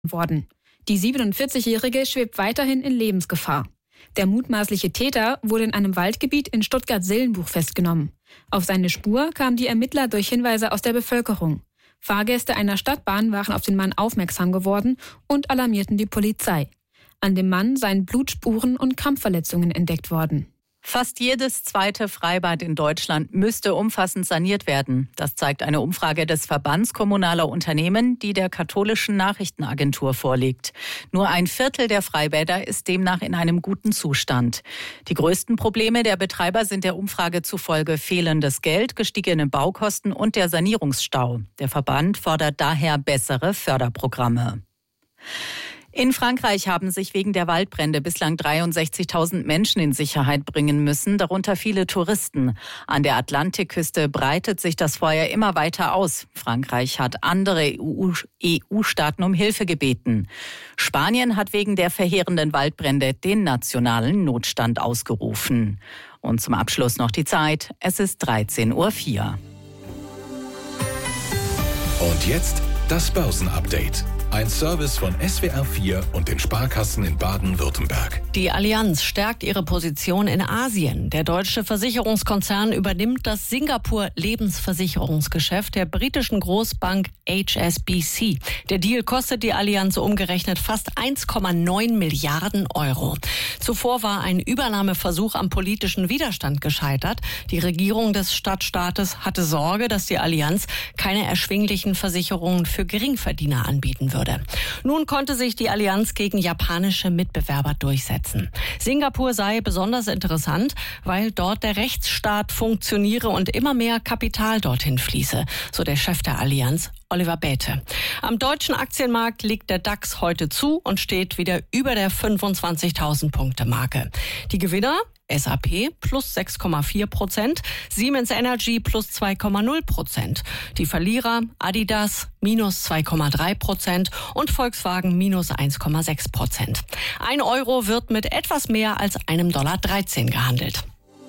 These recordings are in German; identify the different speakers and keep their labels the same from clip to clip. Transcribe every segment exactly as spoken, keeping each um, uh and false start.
Speaker 1: worden. Die siebenundvierzigjährige schwebt weiterhin in Lebensgefahr. Der mutmaßliche Täter wurde in einem Waldgebiet in Stuttgart-Sillenbuch festgenommen. Auf seine Spur kamen die Ermittler durch Hinweise aus der Bevölkerung. Fahrgäste einer Stadtbahn waren auf den Mann aufmerksam geworden und alarmierten die Polizei. An dem Mann seien Blutspuren und Kampfverletzungen entdeckt worden.
Speaker 2: Fast jedes zweite Freibad in Deutschland müsste umfassend saniert werden. Das zeigt eine Umfrage des Verbands kommunaler Unternehmen, die der katholischen Nachrichtenagentur vorliegt. Nur ein Viertel der Freibäder ist demnach in einem guten Zustand. Die größten Probleme der Betreiber sind der Umfrage zufolge fehlendes Geld, gestiegene Baukosten und der Sanierungsstau. Der Verband fordert daher bessere Förderprogramme. In Frankreich haben sich wegen der Waldbrände bislang dreiundsechzigtausend Menschen in Sicherheit bringen müssen, darunter viele Touristen. An der Atlantikküste breitet sich das Feuer immer weiter aus. Frankreich hat andere E U-Staaten um Hilfe gebeten. Spanien hat wegen der verheerenden Waldbrände den nationalen Notstand ausgerufen. Und zum Abschluss noch die Zeit. Es ist dreizehn Uhr vier.
Speaker 3: Und jetzt das Börsenupdate. Ein Service von S W R vier und den Sparkassen in Baden-Württemberg.
Speaker 4: Die Allianz stärkt ihre Position in Asien. Der deutsche Versicherungskonzern übernimmt das Singapur-Lebensversicherungsgeschäft der britischen Großbank H S B C. Der Deal kostet die Allianz umgerechnet fast eins Komma neun Milliarden Euro. Zuvor war ein Übernahmeversuch am politischen Widerstand gescheitert. Die Regierung des Stadtstaates hatte Sorge, dass die Allianz keine erschwinglichen Versicherungen für Geringverdiener anbieten würde. Nun konnte sich die Allianz gegen japanische Mitbewerber durchsetzen. Singapur sei besonders interessant, weil dort der Rechtsstaat funktioniere und immer mehr Kapital dorthin fließe, so der Chef der Allianz, Oliver Bäte. Am deutschen Aktienmarkt liegt der DAX heute zu und steht wieder über der fünfundzwanzigtausend Punkte Marke. Die Gewinner: S A P plus sechs Komma vier Prozent, Siemens Energy plus zwei Komma null Prozent. Die Verlierer: Adidas minus zwei Komma drei Prozent und Volkswagen minus eins Komma sechs Prozent. Ein Euro wird mit etwas mehr als einem Dollar dreizehn gehandelt.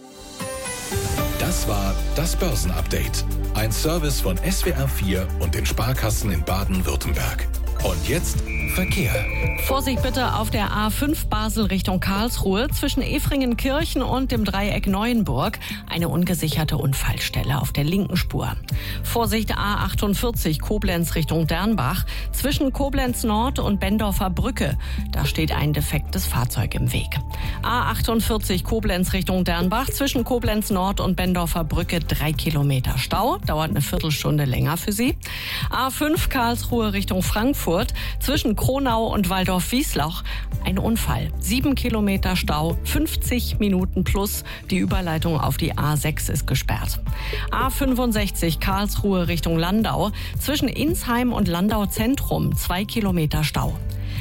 Speaker 3: Das war das Börsenupdate. Ein Service von S W R vier und den Sparkassen in Baden-Württemberg. Und jetzt Verkehr.
Speaker 4: Vorsicht bitte auf der A fünf Basel Richtung Karlsruhe zwischen Efringenkirchen und dem Dreieck Neuenburg. Eine ungesicherte Unfallstelle auf der linken Spur. Vorsicht A achtundvierzig Koblenz Richtung Dernbach zwischen Koblenz Nord und Bendorfer Brücke. Da steht ein defektes Fahrzeug im Weg. A achtundvierzig Koblenz Richtung Dernbach zwischen Koblenz Nord und Bendorfer Brücke drei Kilometer Stau. Dauert eine Viertelstunde länger für Sie. A fünf Karlsruhe Richtung Frankfurt zwischen Kronau und Waldorf-Wiesloch ein Unfall. Sieben Kilometer Stau, fünfzig Minuten plus. Die Überleitung auf die A sechs ist gesperrt. A fünfundsechzig Karlsruhe Richtung Landau zwischen Insheim und Landau Zentrum zwei Kilometer Stau.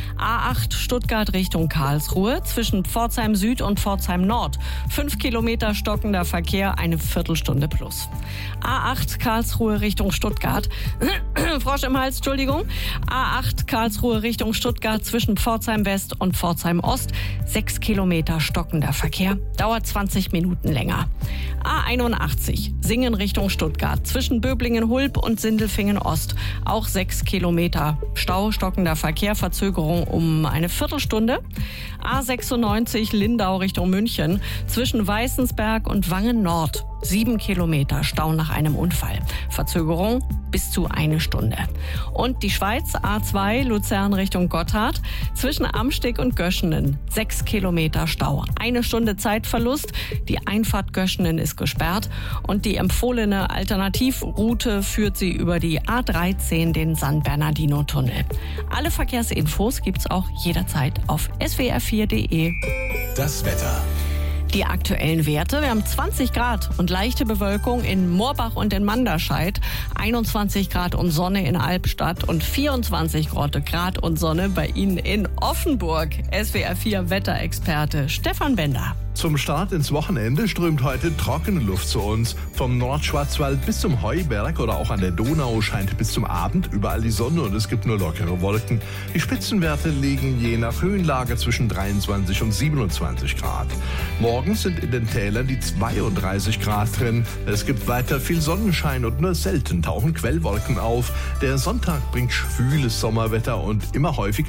Speaker 4: A acht Stuttgart Richtung Karlsruhe zwischen Pforzheim Süd und Pforzheim Nord. Fünf Kilometer stockender Verkehr, eine Viertelstunde plus. A acht Karlsruhe Richtung Stuttgart. Frosch im Hals, Entschuldigung. A acht Karlsruhe Richtung Stuttgart zwischen Pforzheim West und Pforzheim Ost. Sechs Kilometer stockender Verkehr, dauert zwanzig Minuten länger. A einundachtzig Singen Richtung Stuttgart zwischen Böblingen-Hulb und Sindelfingen Ost. Auch sechs Kilometer Stau, stockender Verkehr, Verzögerung um eine Viertelstunde. A sechsundneunzig Lindau Richtung München zwischen Weißensberg und Wangen Nord. Sieben Kilometer Stau nach einem Unfall. Verzögerung bis zu eine Stunde. Und die Schweiz A zwei Luzern Richtung Gotthard zwischen Amsteg und Göschenen. Sechs Kilometer Stau. Eine Stunde Zeitverlust. Die Einfahrt Göschenen ist gesperrt und die empfohlene Alternativroute führt sie über die A dreizehn, den San Bernardino-Tunnel. Alle Verkehrsinfos gibt's auch jederzeit auf S W R vier Punkt de.
Speaker 3: Das Wetter.
Speaker 4: Die aktuellen Werte: Wir haben zwanzig Grad und leichte Bewölkung in Moorbach und in Manderscheid, einundzwanzig Grad und Sonne in Albstadt und vierundzwanzig Grad und Sonne bei Ihnen in Offenburg. S W R vier Wetterexperte Stefan Bender.
Speaker 5: Zum Start ins Wochenende strömt heute trockene Luft zu uns. Vom Nordschwarzwald bis zum Heuberg oder auch an der Donau scheint bis zum Abend überall die Sonne und es gibt nur lockere Wolken. Die Spitzenwerte liegen je nach Höhenlage zwischen dreiundzwanzig und siebenundzwanzig Grad. Morgens sind in den Tälern die zweiunddreißig Grad drin. Es gibt weiter viel Sonnenschein und nur selten tauchen Quellwolken auf. Der Sonntag bringt schwüles Sommerwetter und immer häufiger